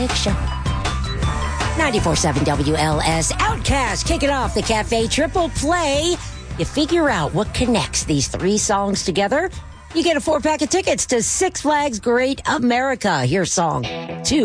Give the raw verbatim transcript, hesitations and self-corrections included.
Mix Show. ninety-four point seven W L S. Outcast kicking off the Cafe Triple Play. You figure out what connects these three songs together. You get a four-pack of tickets to Six Flags Great America. Here's song two.